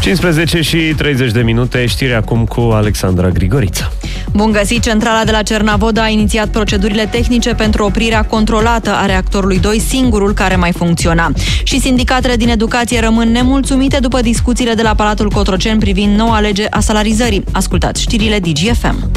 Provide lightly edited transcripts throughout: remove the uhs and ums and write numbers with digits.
15 și 30 de minute, știri acum cu Alexandra Grigorița. Bun găsit! Centrala de la Cernavodă a inițiat procedurile tehnice pentru oprirea controlată a reactorului 2, singurul care mai funcționa. Și sindicatele din educație rămân nemulțumite după discuțiile de la Palatul Cotroceni privind noua lege a salarizării. Ascultați știrile DGFM.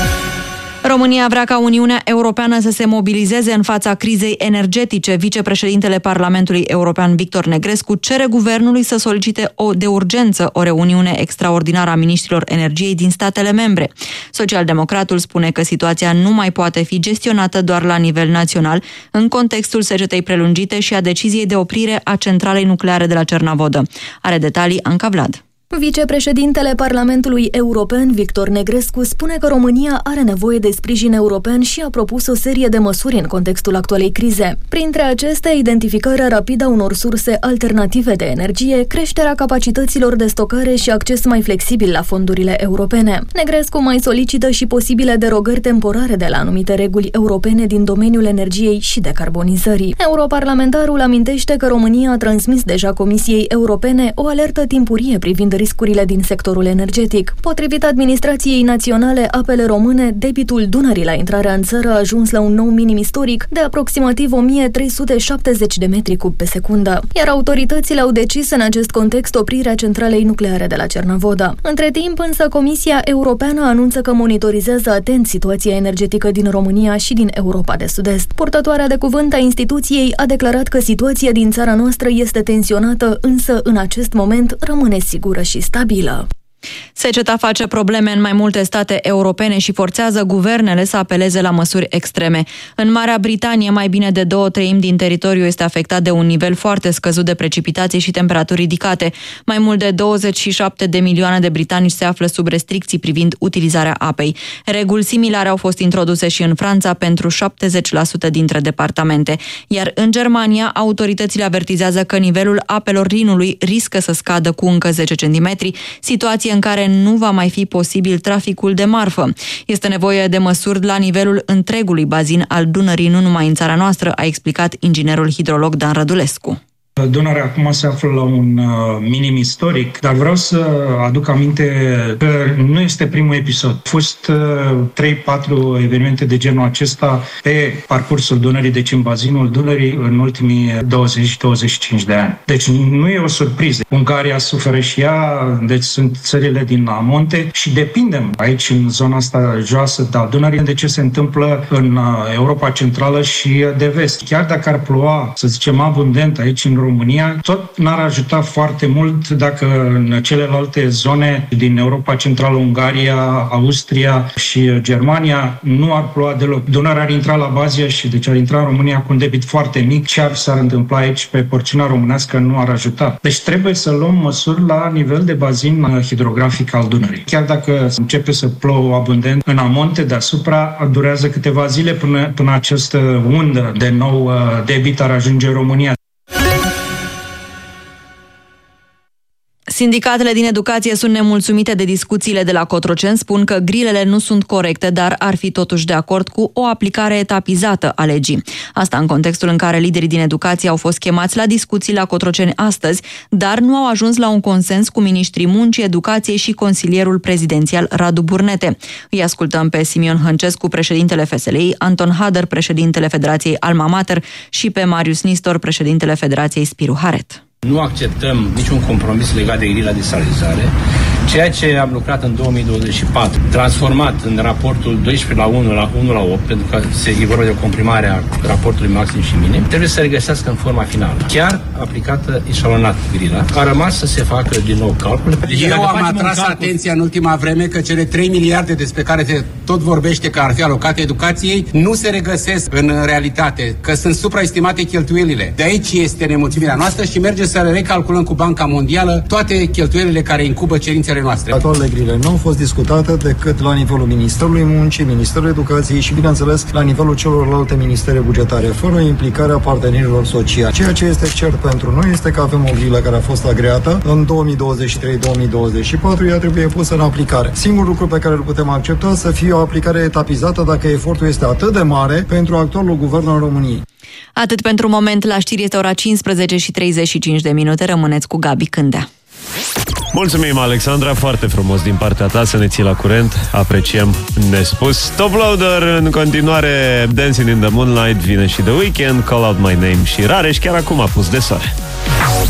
România vrea ca Uniunea Europeană să se mobilizeze în fața crizei energetice. Vicepreședintele Parlamentului European Victor Negrescu cere guvernului să solicite de urgență o reuniune extraordinară a miniștrilor energiei din statele membre. Socialdemocratul spune că situația nu mai poate fi gestionată doar la nivel național, în contextul secetei prelungite și a deciziei de oprire a centralei nucleare de la Cernavodă. Are detalii Anca Vlad. Vicepreședintele Parlamentului European, Victor Negrescu, spune că România are nevoie de sprijin european și a propus o serie de măsuri în contextul actualei crize. Printre acestea, identificarea rapidă a unor surse alternative de energie, creșterea capacităților de stocare și acces mai flexibil la fondurile europene. Negrescu mai solicită și posibile derogări temporare de la anumite reguli europene din domeniul energiei și decarbonizării. Europarlamentarul amintește că România a transmis deja Comisiei Europene o alertă timpurie privind riscurile din sectorul energetic. Potrivit Administrației Naționale Apele Române, debitul Dunării la intrarea în țară a ajuns la un nou minim istoric de aproximativ 1370 de metri cub pe secundă, iar autoritățile au decis în acest context oprirea centralei nucleare de la Cernavodă. Între timp, însă, Comisia Europeană anunță că monitorizează atent situația energetică din România și din Europa de Sud-Est. Purtătoarea de cuvânt a instituției a declarat că situația din țara noastră este tensionată, însă în acest moment rămâne sigură și stabilă. Seceta face probleme în mai multe state europene și forțează guvernele să apeleze la măsuri extreme. În Marea Britanie, mai bine de 2/3 din teritoriu este afectat de un nivel foarte scăzut de precipitații și temperaturi ridicate. Mai mult de 27 de milioane de britanici se află sub restricții privind utilizarea apei. Reguli similare au fost introduse și în Franța pentru 70% dintre departamente. Iar în Germania, autoritățile avertizează că nivelul apelor Rinului riscă să scadă cu încă 10 centimetri, situație în care nu va mai fi posibil traficul de marfă. Este nevoie de măsuri la nivelul întregului bazin al Dunării, nu numai în țara noastră, a explicat inginerul hidrolog Dan Rădulescu. Dunărea acum se află la un minim istoric, dar vreau să aduc aminte că nu este primul episod. Au fost 3-4 evenimente de genul acesta pe parcursul Dunării, deci în bazinul Dunării, în ultimii 20-25 de ani. Deci nu e o surpriză. Ungaria suferă și ea, deci sunt țările din amonte și depindem aici, în zona asta joasă a Dunării, de ce se întâmplă în Europa Centrală și de Vest. Chiar dacă ar ploua, să zicem, abundent aici în România, tot n-ar ajuta foarte mult dacă în celelalte zone din Europa Centrală, Ungaria, Austria și Germania, nu ar ploua deloc. Dunărea ar intra la bază și deci ar intra în România cu un debit foarte mic. Ce s-ar întâmpla aici pe porțiunea românească nu ar ajuta. Deci trebuie să luăm măsuri la nivel de bazin hidrografic al Dunării. Chiar dacă începe să plouă abundent în amonte deasupra, durează câteva zile până această undă de nou debit ar ajunge în România. Sindicatele din educație sunt nemulțumite de discuțiile de la Cotroceni, spun că grilele nu sunt corecte, dar ar fi totuși de acord cu o aplicare etapizată a legii. Asta în contextul în care liderii din educație au fost chemați la discuții la Cotroceni astăzi, dar nu au ajuns la un consens cu ministrii muncii, educației și consilierul prezidențial Radu Burnete. Îi ascultăm pe Simion Hăncescu, președintele FSLI, Anton Hader, președintele Federației Alma Mater și pe Marius Nistor, președintele Federației Spiru Haret. Nu acceptăm niciun compromis legat de grila de salarizare. Ceea ce am lucrat în 2024, transformat în raportul 12/1 la 1/8, pentru că e vorba de o comprimare a raportului maxim și minim, trebuie să regăsească în forma finală. Chiar aplicată eșalonat grila. A rămas să se facă din nou calcul. Deci eu am atras atenția în ultima vreme că cele 3 miliarde despre care se tot vorbește că ar fi alocate educației nu se regăsesc în realitate, că sunt supraestimate cheltuielile. De aici este nemulțumirea noastră și merge să recalculăm cu Banca Mondială toate cheltuielile care incubă cerințele noastre. Actualele grile nu au fost discutate decât la nivelul Ministerului Muncii, Ministerului Educației și, bineînțeles, la nivelul celorlalte ministere bugetare, fără implicarea partenerilor sociali. Ceea ce este cert pentru noi este că avem o grilă care a fost agreată în 2023-2024, ea trebuie pusă în aplicare. Singurul lucru pe care îl putem accepta să fie o aplicare etapizată dacă efortul este atât de mare pentru actualul guvern al României. Atât pentru moment, la știri este ora 15 și 35 de minute. Rămâneți cu Gabi Cândea. Mulțumim, Alexandra, foarte frumos din partea ta să ne ții la curent. Apreciem nespus. Top Loader, în continuare Dancing in the Moonlight, vine și The Weeknd, Call Out My Name și Rareș chiar acum a pus de soare.